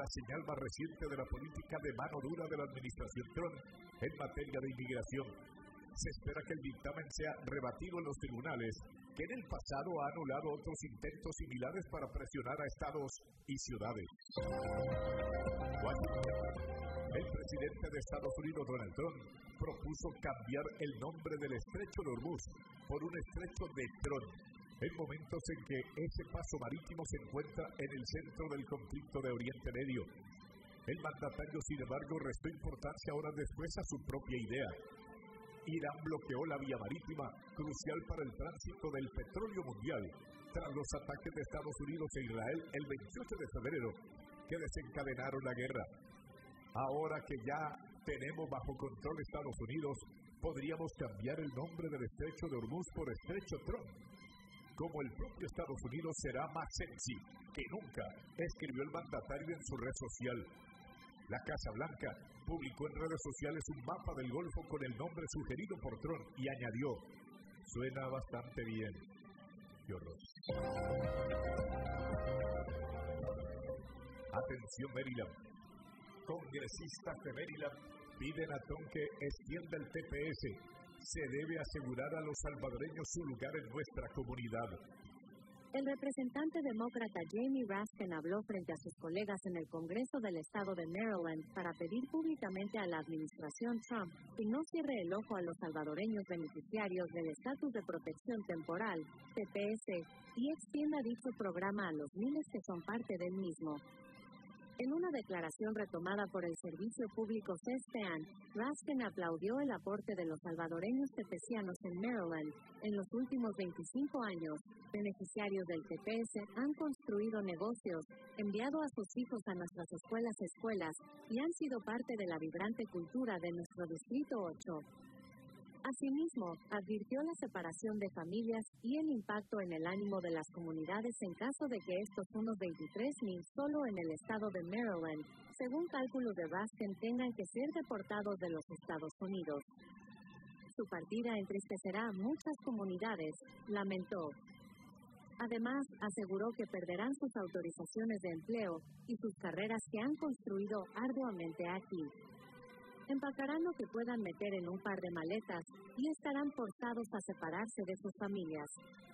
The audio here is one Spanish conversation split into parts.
la señal más reciente de la política de mano dura de la administración Trump en materia de inmigración. Se espera que el dictamen sea rebatido en los tribunales, que en el pasado ha anulado otros intentos similares para presionar a estados y ciudades. Washington. El presidente de Estados Unidos, Donald Trump, propuso cambiar el nombre del estrecho de Hormuz por un estrecho de Trump, en momentos en que ese paso marítimo se encuentra en el centro del conflicto de Oriente Medio. El mandatario, sin embargo, restó importancia horas después a su propia idea. Irán bloqueó la vía marítima, crucial para el tránsito del petróleo mundial, tras los ataques de Estados Unidos e Israel el 28 de febrero, que desencadenaron la guerra. Ahora que ya tenemos bajo control Estados Unidos, podríamos cambiar el nombre del estrecho de Hormuz por estrecho Trump. Como el propio Estados Unidos será más sexy que nunca, escribió el mandatario en su red social. La Casa Blanca publicó en redes sociales un mapa del Golfo con el nombre sugerido por Trump y añadió: suena bastante bien. ¡Qué horror! Atención, Maryland. Congresistas de Maryland piden a Trump que extienda el TPS. Se debe asegurar a los salvadoreños su lugar en nuestra comunidad. El representante demócrata Jamie Raskin habló frente a sus colegas en el Congreso del Estado de Maryland para pedir públicamente a la administración Trump que no cierre el ojo a los salvadoreños beneficiarios del Estatus de Protección Temporal, TPS, y extienda dicho programa a los miles que son parte del mismo. En una declaración retomada por el Servicio Público CESPAN, Raskin aplaudió el aporte de los salvadoreños tepecianos en Maryland. En los últimos 25 años, beneficiarios del TPS han construido negocios, enviado a sus hijos a nuestras escuelas y han sido parte de la vibrante cultura de nuestro Distrito 8. Asimismo, advirtió la separación de familias y el impacto en el ánimo de las comunidades en caso de que estos unos 23,000 solo en el estado de Maryland, según cálculos de Raskin, tengan que ser deportados de los Estados Unidos. Su partida entristecerá a muchas comunidades, lamentó. Además, aseguró que perderán sus autorizaciones de empleo y sus carreras que han construido arduamente aquí. Empacarán lo que puedan meter en un par de maletas y estarán forzados a separarse de sus familias.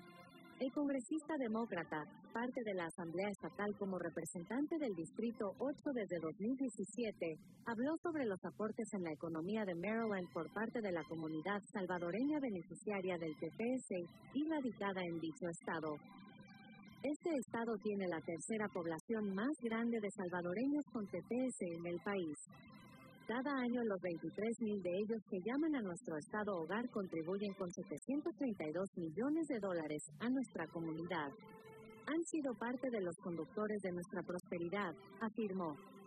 El congresista demócrata, parte de la Asamblea Estatal como representante del Distrito 8 desde 2017, habló sobre los aportes en la economía de Maryland por parte de la comunidad salvadoreña beneficiaria del TPS y radicada en dicho estado. Este estado tiene la tercera población más grande de salvadoreños con TPS en el país. Cada año los 23,000 de ellos que llaman a nuestro estado hogar contribuyen con $732 millones a nuestra comunidad. Han sido parte de los conductores de nuestra prosperidad, afirmó.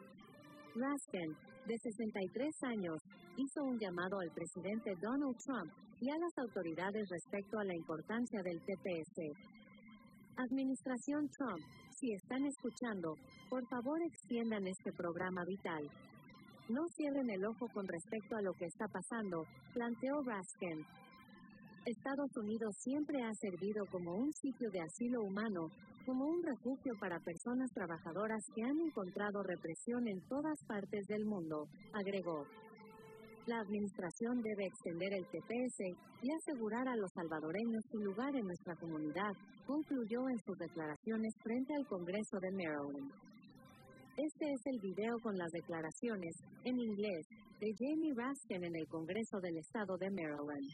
Raskin, de 63 años, hizo un llamado al presidente Donald Trump y a las autoridades respecto a la importancia del TPS. Administración Trump, si están escuchando, por favor extiendan este programa vital. No cierren el ojo con respecto a lo que está pasando, planteó Raskin. Estados Unidos siempre ha servido como un sitio de asilo humano, como un refugio para personas trabajadoras que han encontrado represión en todas partes del mundo, agregó. La administración debe extender el TPS y asegurar a los salvadoreños su lugar en nuestra comunidad, concluyó en sus declaraciones frente al Congreso de Maryland. Este es el video con las declaraciones, en inglés, de Jamie Raskin en el Congreso del Estado de Maryland.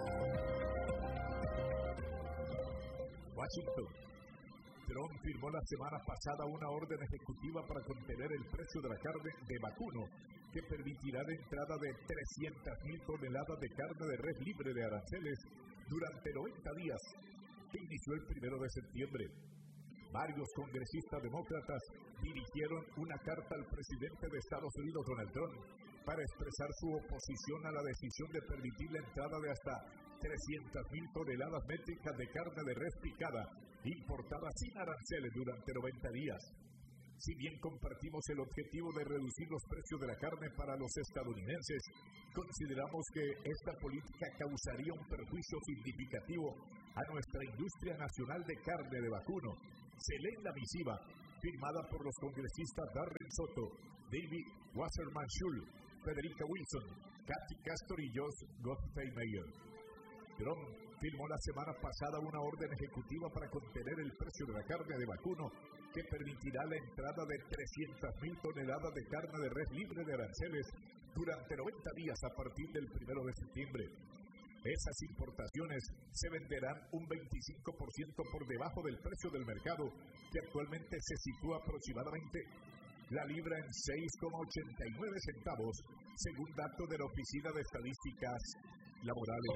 Washington. Trump firmó la semana pasada una orden ejecutiva para contener el precio de la carne de vacuno, que permitirá la entrada de 300,000 toneladas de carne de res libre de aranceles durante 90 días, que inició el 1 de septiembre. Varios congresistas demócratas dirigieron una carta al presidente de Estados Unidos, Donald Trump, para expresar su oposición a la decisión de permitir la entrada de hasta 300,000 toneladas métricas de carne de res picada, importada sin aranceles durante 90 días. Si bien compartimos el objetivo de reducir los precios de la carne para los estadounidenses, consideramos que esta política causaría un perjuicio significativo a nuestra industria nacional de carne de vacuno. Se lee en la misiva firmada por los congresistas Darren Soto, David Wasserman Schultz, Federica Wilson, Kathy Castor y Josh Gottheimer. Trump firmó la semana pasada una orden ejecutiva para contener el precio de la carne de vacuno que permitirá la entrada de 300,000 toneladas de carne de res libre de aranceles durante 90 días a partir del 1 de septiembre. Esas importaciones se venderán un 25% por debajo del precio del mercado, que actualmente se sitúa aproximadamente la libra en 6,89 centavos, según datos de la Oficina de Estadísticas Laborales.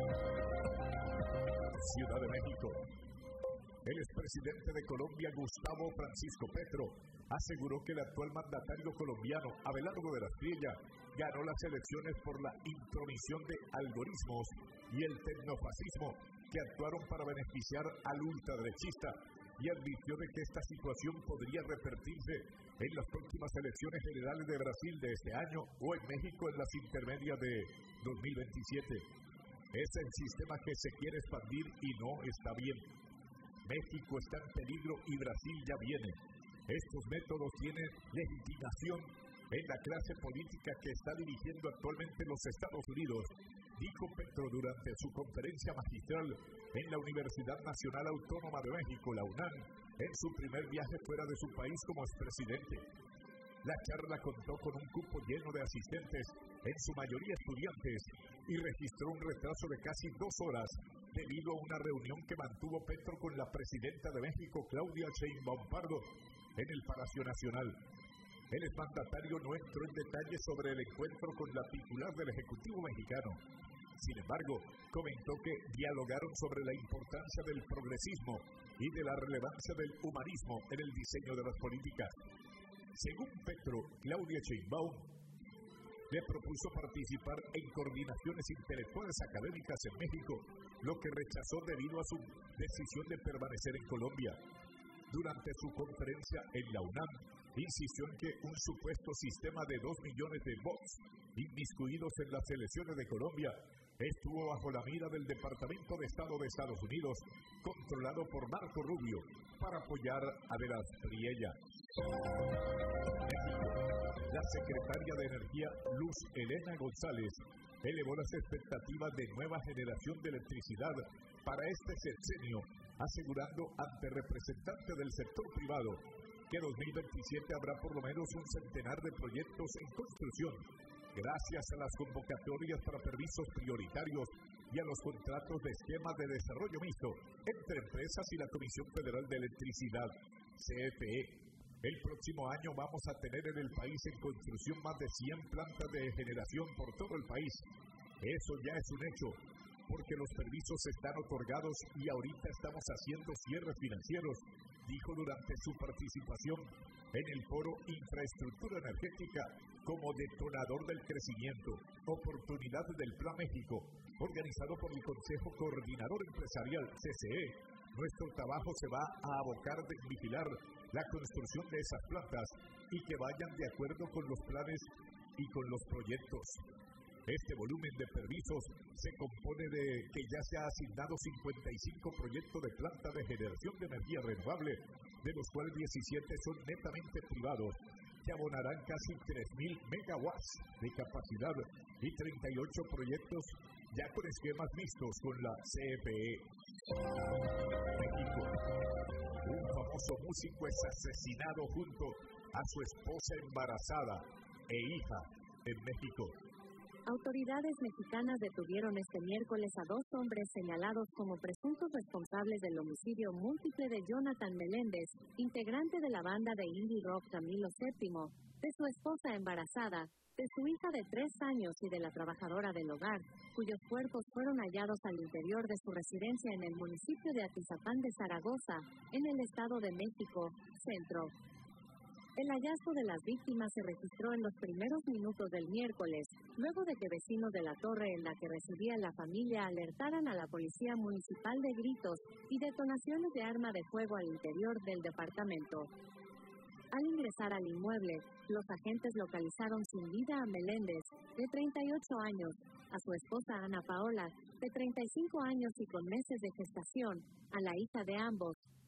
Ciudad de México. El expresidente de Colombia, Gustavo Francisco Petro, aseguró que el actual mandatario colombiano, Abelardo de la Espriella, ganó las elecciones por la intromisión de algoritmos y el tecnofascismo que actuaron para beneficiar al ultraderechista, y advirtió de que esta situación podría repetirse en las próximas elecciones generales de Brasil de este año o en México en las intermedias de 2027. Es el sistema que se quiere expandir y no está bien. México está en peligro y Brasil ya viene. Estos métodos tienen legitimación en la clase política que está dirigiendo actualmente los Estados Unidos, dijo Petro durante su conferencia magistral en la Universidad Nacional Autónoma de México, la UNAM, en su primer viaje fuera de su país como expresidente. La charla contó con un cupo lleno de asistentes, en su mayoría estudiantes, y registró un retraso de casi 2 horas debido a una reunión que mantuvo Petro con la presidenta de México, Claudia Sheinbaum Pardo, en el Palacio Nacional. El exmandatario no entró en detalles sobre el encuentro con la titular del Ejecutivo mexicano. Sin embargo, comentó que dialogaron sobre la importancia del progresismo y de la relevancia del humanismo en el diseño de las políticas. Según Petro, Claudia Sheinbaum le propuso participar en coordinaciones intelectuales académicas en México, lo que rechazó debido a su decisión de permanecer en Colombia. Durante su conferencia en la UNAM, insistió en que un supuesto sistema de 2 millones de bots inmiscuidos en las elecciones de Colombia estuvo bajo la mira del Departamento de Estado de Estados Unidos, controlado por Marco Rubio, para apoyar a de la Espriella. La secretaria de Energía, Luz Elena González, elevó las expectativas de nueva generación de electricidad para este sexenio, asegurando ante representantes del sector privado que 2027 habrá por lo menos un centenar de proyectos en construcción, gracias a las convocatorias para permisos prioritarios y a los contratos de esquemas de desarrollo mixto entre empresas y la Comisión Federal de Electricidad, CFE. El próximo año vamos a tener en el país en construcción más de 100 plantas de generación por todo el país. Eso ya es un hecho, porque los permisos están otorgados y ahorita estamos haciendo cierres financieros, dijo durante su participación en el foro Infraestructura Energética como detonador del crecimiento, oportunidades del Plan México, organizado por el Consejo Coordinador Empresarial, CCE. Nuestro trabajo se va a abocar de vigilar la construcción de esas plantas y que vayan de acuerdo con los planes y con los proyectos. Este volumen de permisos se compone de que ya se ha asignado 55 proyectos de planta de generación de energía renovable, de los cuales 17 son netamente privados, que abonarán casi 3,000 megawatts de capacidad, y 38 proyectos ya con esquemas mixtos con la CFE. México. Un famoso músico es asesinado junto a su esposa embarazada e hija en México. Autoridades mexicanas detuvieron este miércoles a 2 hombres señalados como presuntos responsables del homicidio múltiple de Jonathan Meléndez, integrante de la banda de indie rock Camilo VII, de su esposa embarazada, de su hija de 3 años y de la trabajadora del hogar, cuyos cuerpos fueron hallados al interior de su residencia en el municipio de Atizapán de Zaragoza, en el Estado de México, centro. El hallazgo de las víctimas se registró en los primeros minutos del miércoles, luego de que vecinos de la torre en la que residía la familia alertaran a la policía municipal de gritos y detonaciones de arma de fuego al interior del departamento. Al ingresar al inmueble, los agentes localizaron sin vida a Meléndez, de 38 años, a su esposa Ana Paola, de 35 años y con meses de gestación, a la hija de ambos,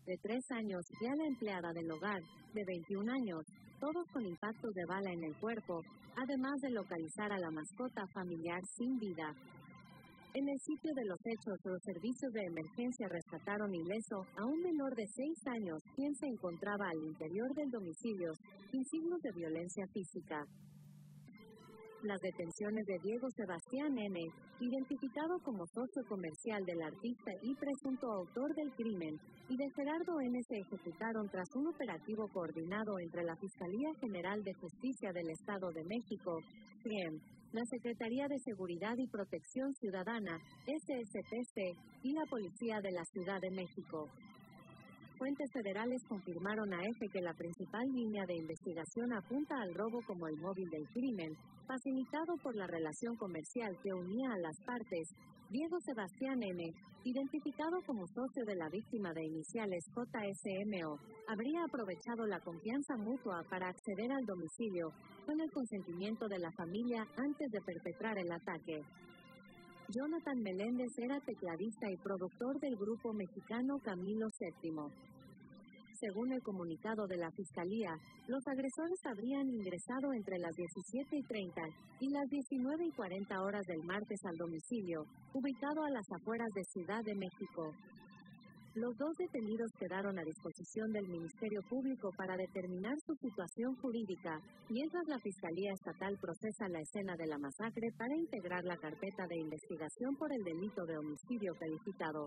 de 3 años, y a la empleada del hogar, de 21 años, todos con impactos de bala en el cuerpo, además de localizar a la mascota familiar sin vida. En el sitio de los hechos, los servicios de emergencia rescataron ileso a un menor de 6 años, quien se encontraba al interior del domicilio, sin signos de violencia física. Las detenciones de Diego Sebastián M., identificado como socio comercial del artista y presunto autor del crimen, y de Gerardo N. se ejecutaron tras un operativo coordinado entre la Fiscalía General de Justicia del Estado de México, CREM, la Secretaría de Seguridad y Protección Ciudadana, SSPC, y la Policía de la Ciudad de México. Fuentes federales confirmaron a EFE que la principal línea de investigación apunta al robo como el móvil del crimen, facilitado por la relación comercial que unía a las partes. Diego Sebastián M., identificado como socio de la víctima de iniciales JSMO, habría aprovechado la confianza mutua para acceder al domicilio, con el consentimiento de la familia antes de perpetrar el ataque. Jonathan Meléndez era tecladista y productor del grupo mexicano Camilo VII. Según el comunicado de la Fiscalía, los agresores habrían ingresado entre las 17:30 y las 19:40 horas del martes al domicilio, ubicado a las afueras de Ciudad de México. Los 2 detenidos quedaron a disposición del Ministerio Público para determinar su situación jurídica, mientras la Fiscalía Estatal procesa la escena de la masacre para integrar la carpeta de investigación por el delito de homicidio calificado.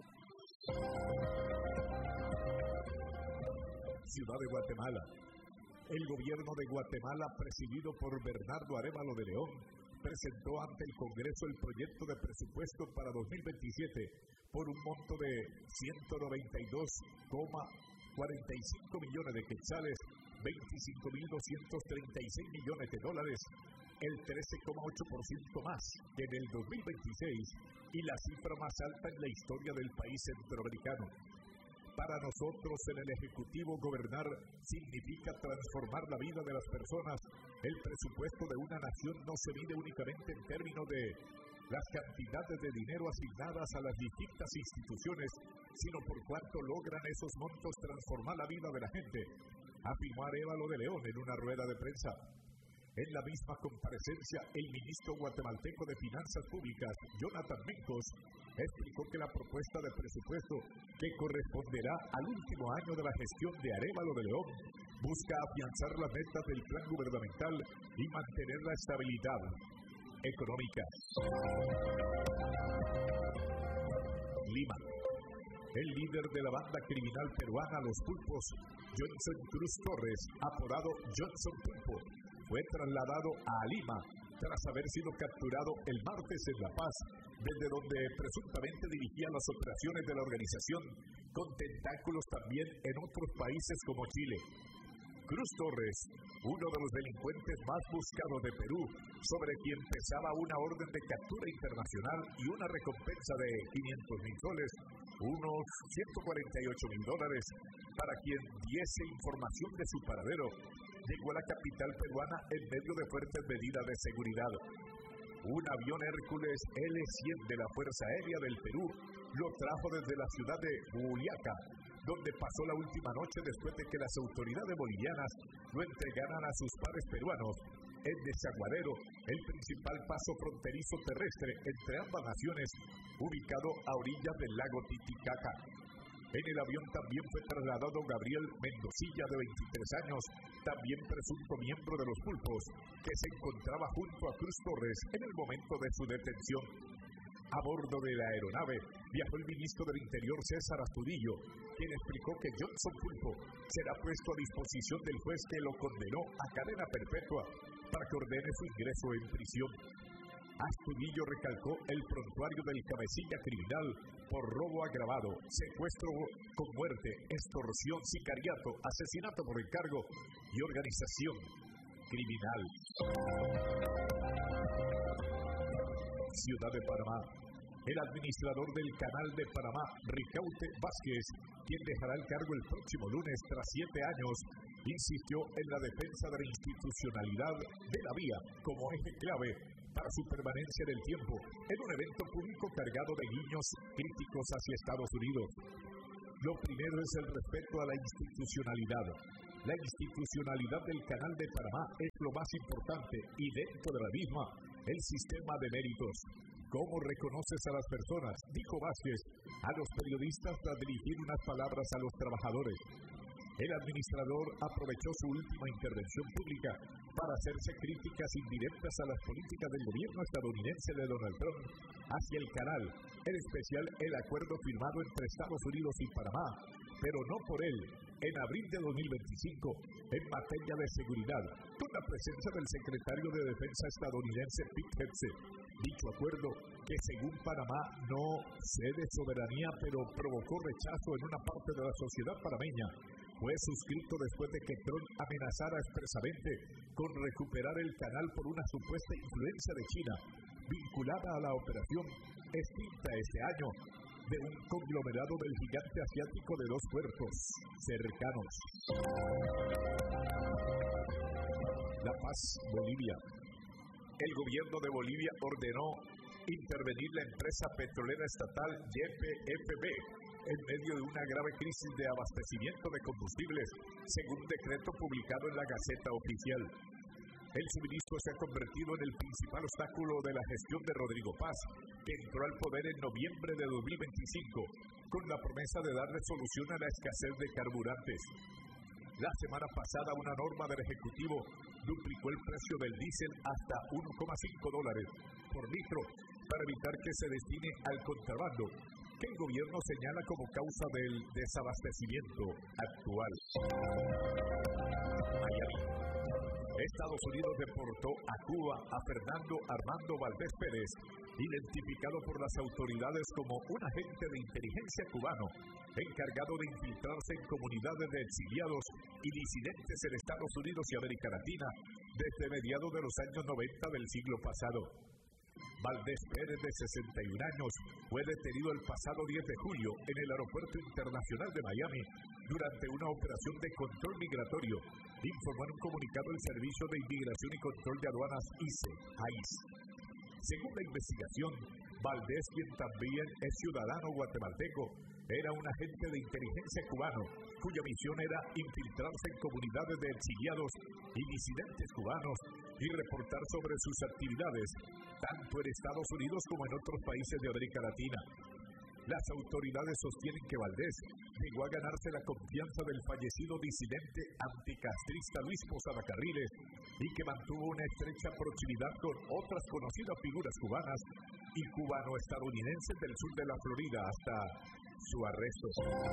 Ciudad de Guatemala. El gobierno de Guatemala, presidido por Bernardo Arévalo de León, presentó ante el Congreso el proyecto de presupuesto para 2027 por un monto de 192,45 millones de quetzales, 25.236 millones de dólares, el 13,8% más que en el 2026 y la cifra más alta en la historia del país centroamericano. Para nosotros en el Ejecutivo, gobernar significa transformar la vida de las personas. El presupuesto de una nación no se mide únicamente en términos de las cantidades de dinero asignadas a las distintas instituciones, sino por cuánto logran esos montos transformar la vida de la gente, afirmó Arévalo de León en una rueda de prensa. En la misma comparecencia, el ministro guatemalteco de Finanzas Públicas, Jonathan Mencos, explicó que la propuesta de presupuesto, que corresponderá al último año de la gestión de Arévalo de León, busca afianzar las metas del plan gubernamental y mantener la estabilidad económica. Lima. El líder de la banda criminal peruana Los Pulpos, Johnson Cruz Torres, apodado Johnson Pulpo, fue trasladado a Lima tras haber sido capturado el martes en La Paz, desde donde presuntamente dirigía las operaciones de la organización, con tentáculos también en otros países como Chile. Cruz Torres, uno de los delincuentes más buscados de Perú, sobre quien pesaba una orden de captura internacional y una recompensa de 500,000 soles, unos 148,000 dólares, para quien diese información de su paradero, llegó a la capital peruana en medio de fuertes medidas de seguridad. Un avión Hércules L-100 de la Fuerza Aérea del Perú lo trajo desde la ciudad de Juliaca, donde pasó la última noche después de que las autoridades bolivianas lo entregaran a sus pares peruanos en Desaguadero, el principal paso fronterizo terrestre entre ambas naciones, ubicado a orillas del lago Titicaca. En el avión también fue trasladado Gabriel Mendocilla, de 23 años, también presunto miembro de los Pulpos, que se encontraba junto a Cruz Torres en el momento de su detención. A bordo de la aeronave viajó el ministro del Interior, César Astudillo, quien explicó que Johnson Pulpo será puesto a disposición del juez que lo condenó a cadena perpetua para que ordene su ingreso en prisión. Astudillo recalcó el prontuario del cabecilla criminal por robo agravado, secuestro con muerte, extorsión, sicariato, asesinato por encargo y organización criminal. Ciudad de Panamá. El administrador del Canal de Panamá, Ricaute Vázquez, quien dejará el cargo el próximo lunes tras 7 años, insistió en la defensa de la institucionalidad de la vía como eje clave para su permanencia en el tiempo, en un evento público cargado de guiños críticos hacia Estados Unidos. Lo primero es el respeto a la institucionalidad. La institucionalidad del Canal de Panamá es lo más importante y dentro de la misma, el sistema de méritos. ¿Cómo reconoces a las personas?, dijo Vázquez a los periodistas tras dirigir unas palabras a los trabajadores. El administrador aprovechó su última intervención pública para hacerse críticas indirectas a las políticas del gobierno estadounidense de Donald Trump hacia el canal, en especial el acuerdo firmado entre Estados Unidos y Panamá, pero no por él, en abril de 2025, en materia de seguridad, con la presencia del secretario de Defensa estadounidense Pete Hegseth. Dicho acuerdo, que según Panamá no cede soberanía, pero provocó rechazo en una parte de la sociedad panameña, fue suscrito después de que Trump amenazara expresamente con recuperar el canal por una supuesta influencia de China, vinculada a la operación extinta este año de un conglomerado del gigante asiático de dos puertos cercanos. La Paz, Bolivia. El gobierno de Bolivia ordenó intervenir la empresa petrolera estatal YPFB en medio de una grave crisis de abastecimiento de combustibles, según un decreto publicado en la Gaceta Oficial. El suministro se ha convertido en el principal obstáculo de la gestión de Rodrigo Paz, que entró al poder en noviembre de 2025, con la promesa de darle solución a la escasez de carburantes. La semana pasada, una norma del Ejecutivo duplicó el precio del diésel hasta $1,5 por litro para evitar que se destine al contrabando, que el gobierno señala como causa del desabastecimiento actual. Miami. Estados Unidos deportó a Cuba a Fernando Armando Valdés Pérez, identificado por las autoridades como un agente de inteligencia cubano, encargado de infiltrarse en comunidades de exiliados y disidentes en Estados Unidos y América Latina desde mediados de los años 90 del siglo pasado. Valdés Pérez, de 61 años, fue detenido el pasado 10 de julio en el Aeropuerto Internacional de Miami durante una operación de control migratorio, informó en un comunicado el Servicio de Inmigración y Control de Aduanas ICE. Según la investigación, Valdés, quien también es ciudadano guatemalteco, era un agente de inteligencia cubano, cuya misión era infiltrarse en comunidades de exiliados y disidentes cubanos y reportar sobre sus actividades, tanto en Estados Unidos como en otros países de América Latina. Las autoridades sostienen que Valdés llegó a ganarse la confianza del fallecido disidente anticastrista Luis Posada Carriles y que mantuvo una estrecha proximidad con otras conocidas figuras cubanas y cubano-estadounidenses del sur de la Florida hasta su arresto.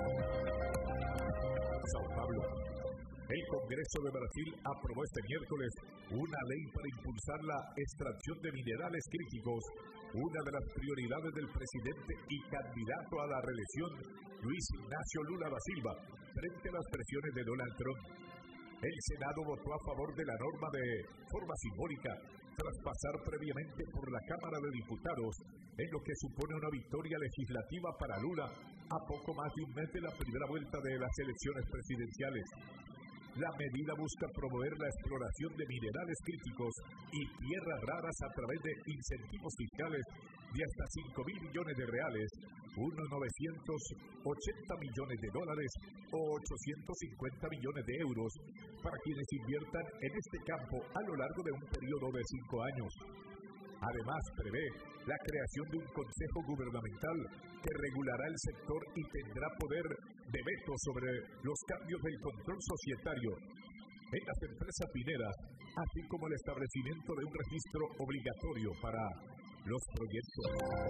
Sao Paulo. El Congreso de Brasil aprobó este miércoles una ley para impulsar la extracción de minerales críticos, una de las prioridades del presidente y candidato a la reelección, Luis Ignacio Lula da Silva, frente a las presiones de Donald Trump. El Senado votó a favor de la norma de forma simbólica, tras pasar previamente por la Cámara de Diputados, en lo que supone una victoria legislativa para Lula a poco más de un mes de la primera vuelta de las elecciones presidenciales. La medida busca promover la exploración de minerales críticos y tierras raras a través de incentivos fiscales de hasta $5.000 millones, unos $980 millones o 850 millones de euros, para quienes inviertan en este campo a lo largo de un periodo de 5 años. Además, prevé la creación de un consejo gubernamental que regulará el sector y tendrá poder de veto sobre los cambios del control societario en las empresas mineras, así como el establecimiento de un registro obligatorio para los proyectos.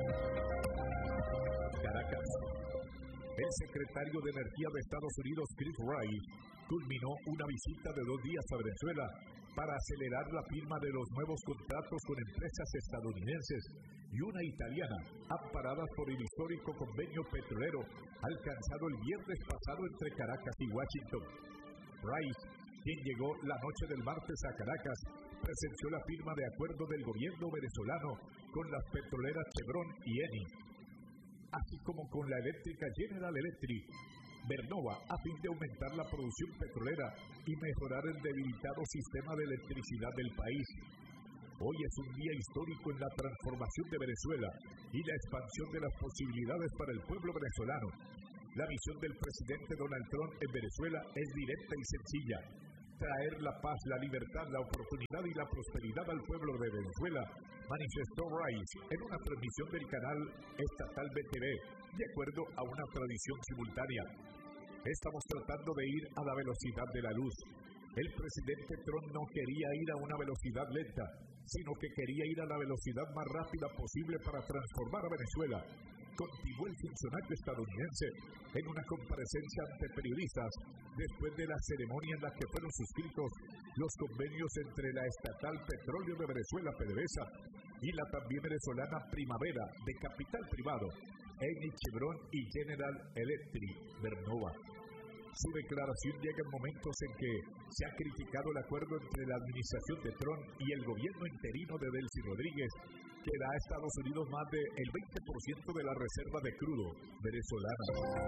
Caracas. El secretario de Energía de Estados Unidos, Chris Wright, culminó una visita de 2 días a Venezuela para acelerar la firma de los nuevos contratos con empresas estadounidenses y una italiana, amparadas por el histórico convenio petrolero alcanzado el viernes pasado entre Caracas y Washington. Rice, quien llegó la noche del martes a Caracas, presenció la firma de acuerdo del gobierno venezolano con las petroleras Chevron y Eni, así como con la eléctrica General Electric, Vernova, a fin de aumentar la producción petrolera y mejorar el debilitado sistema de electricidad del país. Hoy es un día histórico en la transformación de Venezuela y la expansión de las posibilidades para el pueblo venezolano, La misión del presidente Donald Trump en Venezuela es directa y sencilla: traer la paz, la libertad, la oportunidad y la prosperidad al pueblo de Venezuela, manifestó Rice en una transmisión del canal estatal BTV, de acuerdo a una tradición simultánea. Estamos tratando de ir a la velocidad de la luz. El presidente Trump no quería ir a una velocidad lenta, sino que quería ir a la velocidad más rápida posible para transformar a Venezuela, continuó el funcionario estadounidense en una comparecencia ante periodistas después de la ceremonia en la que fueron suscritos los convenios entre la estatal Petróleo de Venezuela, PDVSA, y la también venezolana Primavera, de capital privado, Eni, Chevron y General Electric, Vernova. Su declaración llega en momentos en que se ha criticado el acuerdo entre la administración de Trump y el gobierno interino de Delcy Rodríguez, que da a Estados Unidos más del 20% de la reserva de crudo venezolana.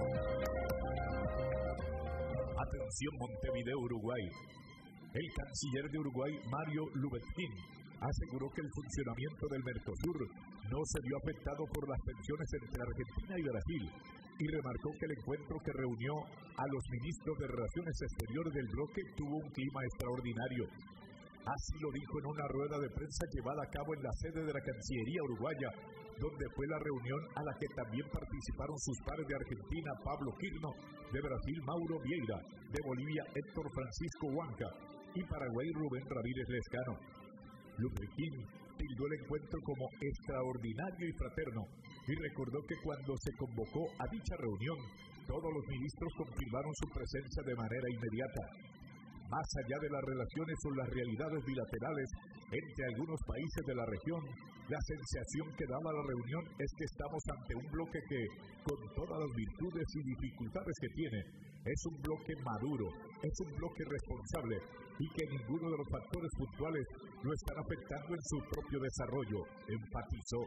Atención, Montevideo, Uruguay. El canciller de Uruguay, Mario Lubetkin, aseguró que el funcionamiento del Mercosur no se vio afectado por las tensiones entre Argentina y Brasil, y remarcó que el encuentro que reunió a los ministros de Relaciones Exteriores del bloque tuvo un clima extraordinario. Así lo dijo en una rueda de prensa llevada a cabo en la sede de la Cancillería uruguaya, donde fue la reunión a la que también participaron sus pares de Argentina, Pablo Quirno, de Brasil, Mauro Vieira, de Bolivia, Héctor Francisco Huanca, y Paraguay, Rubén Ramírez Lescano. Lubetkin tildó el encuentro como extraordinario y fraterno y recordó que cuando se convocó a dicha reunión, todos los ministros confirmaron su presencia de manera inmediata. Más allá de las relaciones o las realidades bilaterales entre algunos países de la región, la sensación que daba la reunión es que estamos ante un bloque que, con todas las virtudes y dificultades que tiene, es un bloque maduro, es un bloque responsable y que ninguno de los factores puntuales lo están afectando en su propio desarrollo, enfatizó.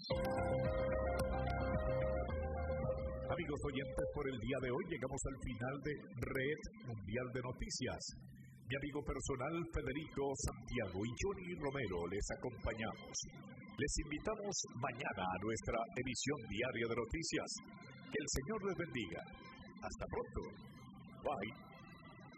Amigos oyentes, por el día de hoy llegamos al final de Red Mundial de Noticias. Mi amigo personal Federico Santiago y Johnny Romero les acompañamos. Les invitamos mañana a nuestra emisión diaria de noticias. Que el Señor les bendiga. Hasta pronto. Bye.